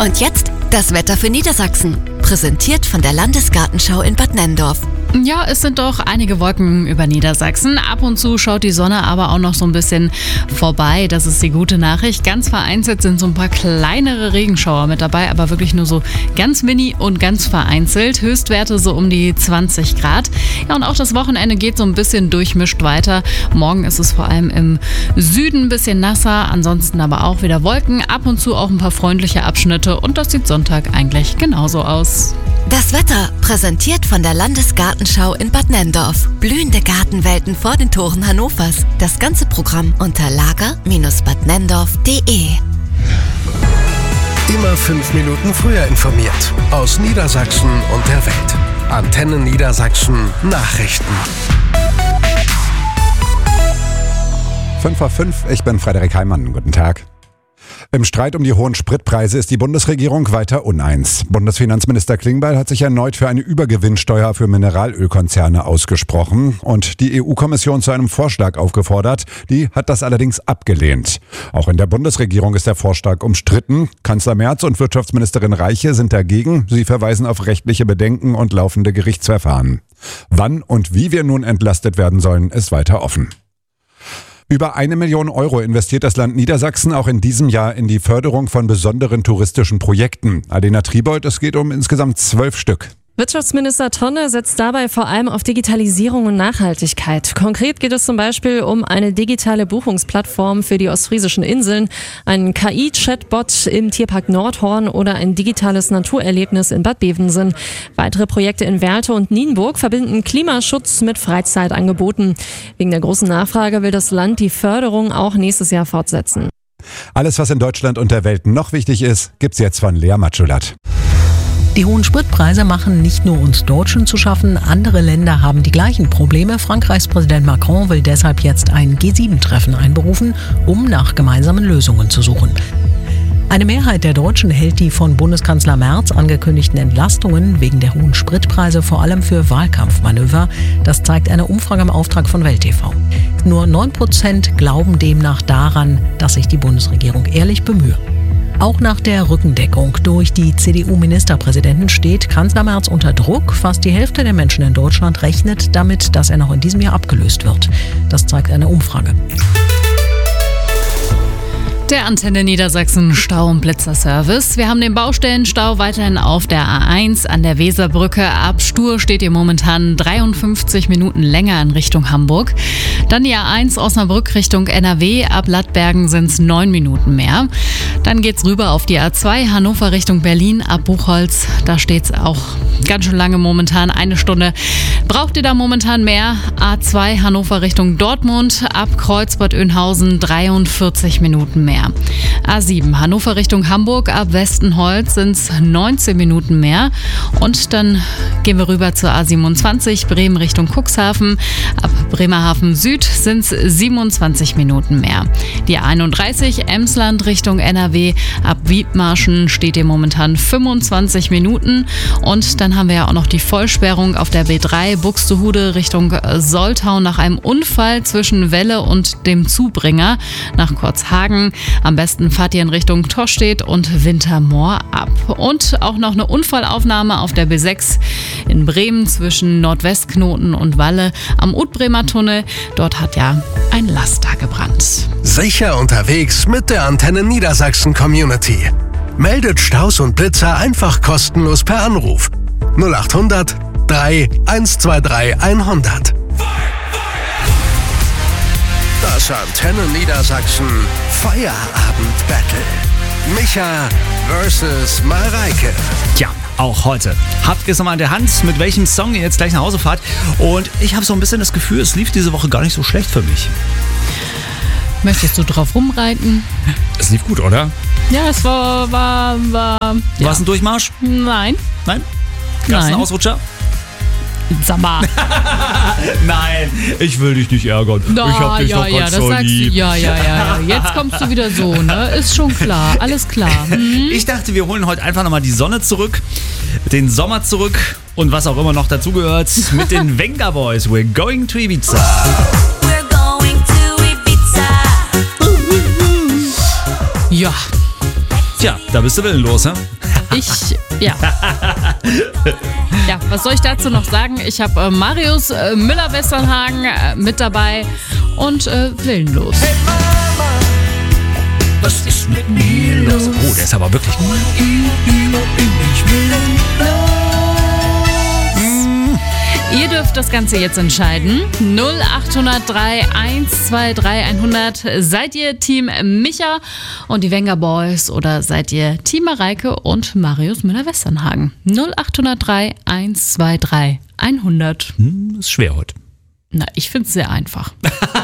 Und jetzt das Wetter für Niedersachsen. Präsentiert von der Landesgartenschau in Bad Nenndorf. Ja, es sind doch einige Wolken über Niedersachsen. Ab und zu schaut die Sonne aber auch noch so ein bisschen vorbei. Das ist die gute Nachricht. Ganz vereinzelt sind so ein paar kleinere Regenschauer mit dabei, aber wirklich nur so ganz mini und ganz vereinzelt. Höchstwerte so um die 20 Grad. Ja, und auch das Wochenende geht so ein bisschen durchmischt weiter. Morgen ist es vor allem im Süden ein bisschen nasser, ansonsten aber auch wieder Wolken. Ab und zu auch ein paar freundliche Abschnitte und das sieht Sonntag eigentlich genauso aus. Das Wetter präsentiert von der Landesgartenschau in Bad Nenndorf. Blühende Gartenwelten vor den Toren Hannovers. Das ganze Programm unter lager-badnenndorf.de. Immer 5 Minuten früher informiert. Aus Niedersachsen und der Welt. Antenne Niedersachsen Nachrichten. 5:05, ich bin Frederik Heimann. Guten Tag. Im Streit um die hohen Spritpreise ist die Bundesregierung weiter uneins. Bundesfinanzminister Klingbeil hat sich erneut für eine Übergewinnsteuer für Mineralölkonzerne ausgesprochen und die EU-Kommission zu einem Vorschlag aufgefordert. Die hat das allerdings abgelehnt. Auch in der Bundesregierung ist der Vorschlag umstritten. Kanzler Merz und Wirtschaftsministerin Reiche sind dagegen. Sie verweisen auf rechtliche Bedenken und laufende Gerichtsverfahren. Wann und wie wir nun entlastet werden sollen, ist weiter offen. Über 1 Million Euro investiert das Land Niedersachsen auch in diesem Jahr in die Förderung von besonderen touristischen Projekten. Alena Triebold, es geht um insgesamt 12 Stück. Wirtschaftsminister Tonne setzt dabei vor allem auf Digitalisierung und Nachhaltigkeit. Konkret geht es zum Beispiel um eine digitale Buchungsplattform für die ostfriesischen Inseln, einen KI-Chatbot im Tierpark Nordhorn oder ein digitales Naturerlebnis in Bad Bevensen. Weitere Projekte in Werlte und Nienburg verbinden Klimaschutz mit Freizeitangeboten. Wegen der großen Nachfrage will das Land die Förderung auch nächstes Jahr fortsetzen. Alles, was in Deutschland und der Welt noch wichtig ist, gibt's jetzt von Lea Matschulat. Die hohen Spritpreise machen nicht nur uns Deutschen zu schaffen, andere Länder haben die gleichen Probleme. Frankreichs Präsident Macron will deshalb jetzt ein G7-Treffen einberufen, um nach gemeinsamen Lösungen zu suchen. Eine Mehrheit der Deutschen hält die von Bundeskanzler Merz angekündigten Entlastungen wegen der hohen Spritpreise vor allem für Wahlkampfmanöver. Das zeigt eine Umfrage im Auftrag von Welt TV. Nur 9% glauben demnach daran, dass sich die Bundesregierung ehrlich bemühe. Auch nach der Rückendeckung durch die CDU-Ministerpräsidenten steht Kanzler Merz unter Druck. Fast die Hälfte der Menschen in Deutschland rechnet damit, dass er noch in diesem Jahr abgelöst wird. Das zeigt eine Umfrage. Der Antenne Niedersachsen Stau- und Blitzerservice. Wir haben den Baustellenstau weiterhin auf der A1 an der Weserbrücke. Ab Stur steht ihr momentan 53 Minuten länger in Richtung Hamburg. Dann die A1 Osnabrück Richtung NRW. Ab Lattbergen sind es 9 Minuten mehr. Dann geht's rüber auf die A2 Hannover Richtung Berlin. Ab Buchholz, da steht's auch ganz schön lange momentan. 1 Stunde. Braucht ihr da momentan mehr? A2 Hannover Richtung Dortmund. Ab Kreuzbad-Oeynhausen 43 Minuten mehr. A7 Hannover Richtung Hamburg, ab Westenholz sind es 19 Minuten mehr. Und dann gehen wir rüber zur A27 Bremen Richtung Cuxhaven. Ab Bremerhaven Süd sind es 27 Minuten mehr. Die A31 Emsland Richtung NRW, ab Wiedmarschen steht hier momentan 25 Minuten. Und dann haben wir ja auch noch die Vollsperrung auf der B3 Buxtehude Richtung Soltau nach einem Unfall zwischen Welle und dem Zubringer nach Kurzhagen. Am besten fahrt ihr in Richtung Tostedt und Wintermoor ab. Und auch noch eine Unfallaufnahme auf der B6 in Bremen zwischen Nordwestknoten und Walle am Utbremer Tunnel. Dort hat ja ein Laster gebrannt. Sicher unterwegs mit der Antenne Niedersachsen Community. Meldet Staus und Blitzer einfach kostenlos per Anruf. 0800 3 123 100. Das Antenne Niedersachsen Feierabend-Battle. Micha versus Mareike. Tja, auch heute habt ihr es nochmal in der Hand, mit welchem Song ihr jetzt gleich nach Hause fahrt. Und ich habe so ein bisschen das Gefühl, es lief diese Woche gar nicht so schlecht für mich. Möchtest du drauf rumreiten? Es lief gut, oder? Ja, es war War es ein Durchmarsch? Nein. Nein? Gab es einen Ausrutscher? Sag mal. Nein, ich will dich nicht ärgern. Da, ich hab dich doch ganz so lieb. Ja. Jetzt kommst du wieder so, ne? Ist schon klar, alles klar. Ich dachte, wir holen heute einfach nochmal die Sonne zurück, den Sommer zurück und was auch immer noch dazugehört mit den Venga Boys. We're going to Ibiza. We're going to Ibiza. Ja. Tja, da bist du willenlos, ne? Ja, was soll ich dazu noch sagen? Ich habe Marius Müller-Westernhagen mit dabei und Willenlos. Hey Mama, was ist mit mir los? Oh, der ist aber wirklich gut. Immer bin ich willenlos. Ihr dürft das Ganze jetzt entscheiden. 0803 123 100. Seid ihr Team Micha und die Wenger Boys oder seid ihr Team Mareike und Marius Müller-Westernhagen? 0803 123 100. Ist schwer heute. Na, ich finde es sehr einfach.